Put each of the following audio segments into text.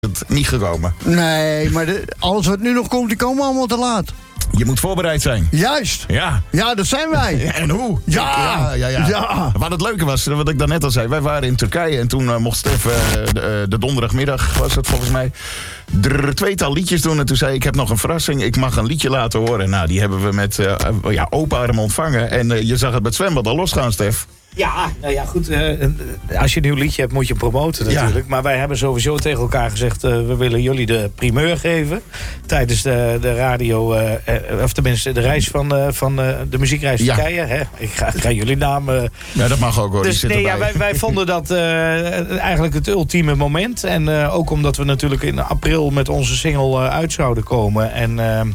het niet gekomen. Nee, maar alles wat nu nog komt, die komen allemaal te laat. Je moet voorbereid zijn. Juist. Ja. Ja, dat zijn wij. En hoe? Ja. Wat het leuke was, wat ik daarnet al zei. Wij waren in Turkije en toen mocht Stef de donderdagmiddag, was het volgens mij, tweetal liedjes doen. En toen zei ik heb nog een verrassing. Ik mag een liedje laten horen. Nou, die hebben we met open arm ontvangen. En je zag het met zwembad al losgaan, Stef. Ja, nou ja, goed. Als je een nieuw liedje hebt, moet je hem promoten natuurlijk. Ja. Maar wij hebben sowieso tegen elkaar gezegd, we willen jullie de primeur geven. Tijdens de radio, of tenminste de reis van de muziekreis Turkije. Hè? Ik ga jullie naam... ja, dat mag ook hoor. Dus nee, ja, wij vonden dat eigenlijk het ultieme moment. En ook omdat we natuurlijk in april met onze single uit zouden komen. En...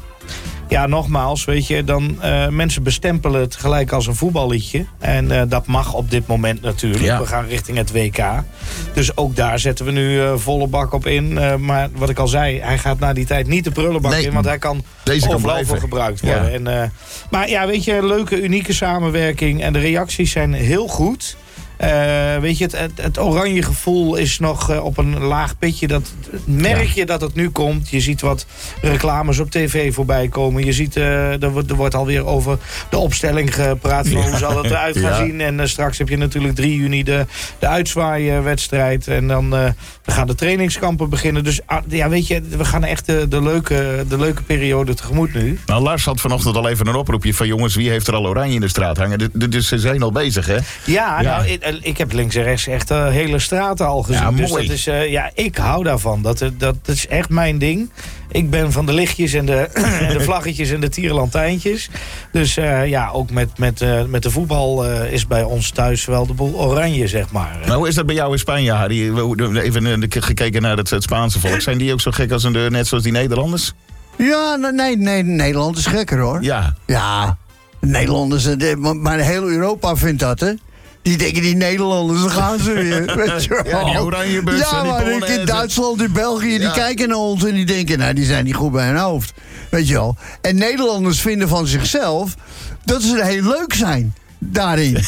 ja, nogmaals, weet je, dan mensen bestempelen het gelijk als een voetballiedje. En dat mag op dit moment natuurlijk. Ja. We gaan richting het WK. Dus ook daar zetten we nu volle bak op in. Maar wat ik al zei, hij gaat na die tijd niet de prullenbak in. Want hij kan overal voor gebruikt worden. Ja. Maar ja, weet je, leuke, unieke samenwerking. En de reacties zijn heel goed. Weet je, het oranje gevoel is nog op een laag pitje. Dat merk je dat het nu komt. Je ziet wat reclames op tv voorbij komen. Je ziet, er wordt alweer over de opstelling gepraat. Van hoe zal het eruit gaan zien. En straks heb je natuurlijk 3 juni de uitzwaaiwedstrijd. En dan gaan de trainingskampen beginnen. Dus ja, weet je, we gaan echt de leuke periode tegemoet nu. Nou, Lars had vanochtend al even een oproepje van jongens, wie heeft er al oranje in de straat hangen? Dus ze zijn al bezig, hè? Ja. Nou, ik heb links en rechts echt hele straten al gezien. Ja, dus mooi. dat is, ik hou daarvan. Dat is echt mijn ding. Ik ben van de lichtjes en de vlaggetjes en de tierenlantijntjes. Dus ook met de voetbal is bij ons thuis wel de boel oranje, zeg maar. Nou, hoe is dat bij jou in Spanje, Harry? Even gekeken naar het Spaanse volk. Zijn die ook zo gek als net zoals die Nederlanders? Ja, nee, Nederland is gekker, hoor. Ja, Nederlanders, maar heel Europa vindt dat, hè. Die denken, die Nederlanders, dan gaan ze weer. Weet je wel. Ja, die oranje bus ja, en die maar in Duitsland, in België, die kijken naar ons en die denken, nou, die zijn niet goed bij hun hoofd. Weet je wel. En Nederlanders vinden van zichzelf dat ze heel leuk zijn. Daarin.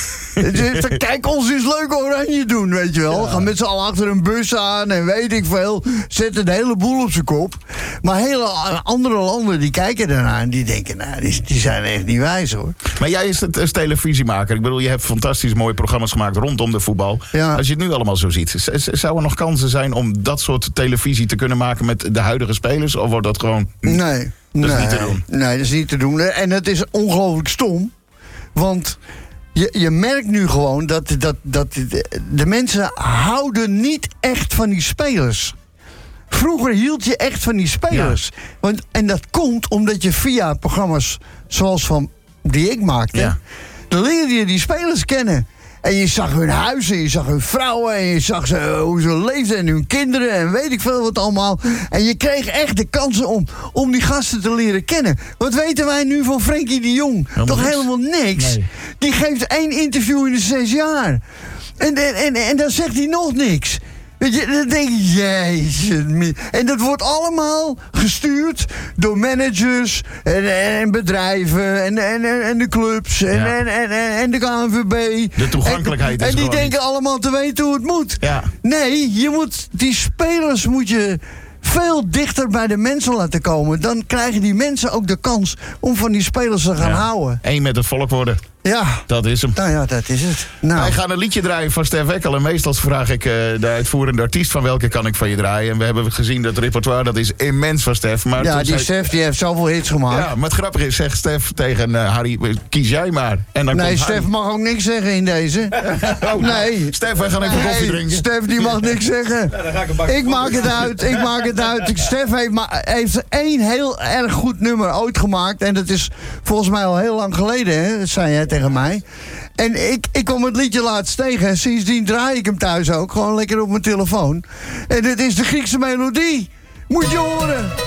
Kijk, ons eens leuk oranje doen, weet je wel. Gaan met z'n allen achter een bus aan en weet ik veel. Zetten de hele boel op zijn kop. Maar hele andere landen die kijken daarnaar en die denken, nou, die zijn echt niet wijs, hoor. Maar jij is televisiemaker. Ik bedoel, je hebt fantastisch mooie programma's gemaakt rondom de voetbal. Ja. Als je het nu allemaal zo ziet, zou er nog kansen zijn om dat soort televisie te kunnen maken met de huidige spelers? Of wordt dat gewoon... Nee. Dat is niet te doen. Nee, dat is niet te doen. En het is ongelooflijk stom. Want je merkt nu gewoon dat de mensen houden niet echt van die spelers. Vroeger hield je echt van die spelers. Ja. En dat komt omdat je via programma's zoals die ik maakte... dan leerde je die spelers kennen. En je zag hun huizen, je zag hun vrouwen... en je zag hoe ze leefden en hun kinderen... en weet ik veel wat allemaal. En je kreeg echt de kansen om die gasten te leren kennen. Wat weten wij nu van Frenkie de Jong? Toch helemaal niks? Nee. Die geeft 1 interview in de 6 jaar. En dan zegt hij nog niks. Weet je, dan denk je, jezus. En dat wordt allemaal gestuurd door managers en bedrijven en de clubs en de KNVB. De toegankelijkheid is en die denken allemaal te weten hoe het moet. Ja. Nee, die spelers moet je veel dichter bij de mensen laten komen. Dan krijgen die mensen ook de kans om van die spelers te gaan houden. Eén met het volk worden. Ja. Dat is hem. Nou ja, dat is het. Nou. Wij gaan een liedje draaien van Stef Eckel. En meestal vraag ik de uitvoerende artiest van welke kan ik van je draaien. En we hebben gezien dat repertoire, dat is immens van Stef. Maar ja, Stef die heeft zoveel hits gemaakt. Ja, maar het grappige is, zegt Stef tegen Harry, kies jij maar. En dan komt Stef mag ook niks zeggen in deze. Nee. Stef, wij gaan even koffie drinken. Stef die mag niks zeggen. Ja, ik maak het uit. Stef heeft 1 heel erg goed nummer ooit gemaakt. En dat is volgens mij al heel lang geleden, hè? Dat zei jij tegen mij. En ik kwam het liedje laatst tegen. En sindsdien draai ik hem thuis ook. Gewoon lekker op mijn telefoon. En het is de Griekse melodie. Moet je horen.